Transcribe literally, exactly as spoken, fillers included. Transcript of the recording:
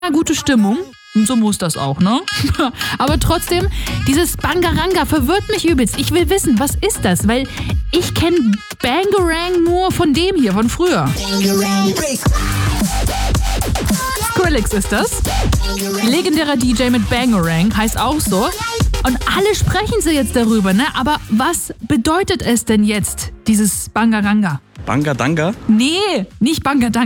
gute Stimmung. Und so muss das auch, ne? Aber trotzdem, dieses Bangaranga verwirrt mich übelst. Ich will wissen, was ist das? Weil ich kenne Bangarang nur von dem hier, von früher. Skrillex ist das. Legendärer D J mit Bangarang, heißt auch so. Und alle sprechen sie jetzt darüber, ne? Aber was bedeutet es denn jetzt, dieses Bangaranga? Bangadanga? Nee, nicht Bangadanga.